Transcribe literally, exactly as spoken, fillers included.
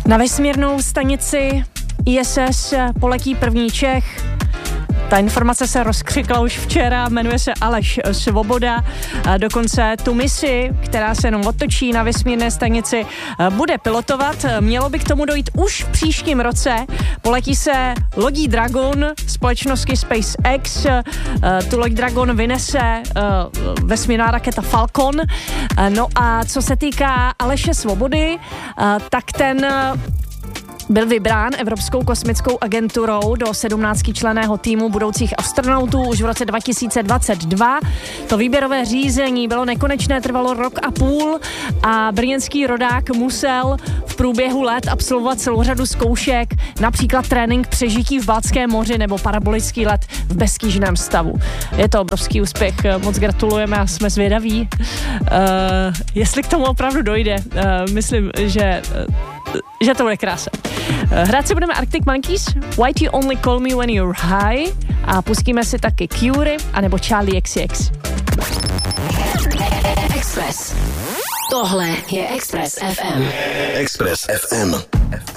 Na vesmírnou stanici I S S poletí první Čech. Ta informace se rozkřikla už včera, jmenuje se Aleš Svoboda. Dokonce tu misi, která se jenom otočí na vesmírné stanici, bude pilotovat. Mělo by k tomu dojít už v příštím roce. Poletí se lodí Dragon společnosti SpaceX. Tu loď Dragon vynese vesmírná raketa Falcon. No a co se týká Aleše Svobody, tak ten byl vybrán Evropskou kosmickou agenturou do sedmnáctičlenného týmu budoucích astronautů už v roce dva tisíce dvacet dva. To výběrové řízení bylo nekonečné, trvalo rok a půl a brněnský rodák musel v průběhu let absolvovat celou řadu zkoušek, například trénink přežití v Baltském moři nebo parabolický let v bezkýžném stavu. Je to obrovský úspěch, moc gratulujeme a jsme zvědaví, uh, jestli k tomu opravdu dojde. Uh, myslím, že uh, že to bude krása. Hrát si budeme Arctic Monkeys, Why Do You Only Call Me When You're High a pustíme si taky Curie anebo Charlie X C X. Express. Tohle je Express F M. Express F M.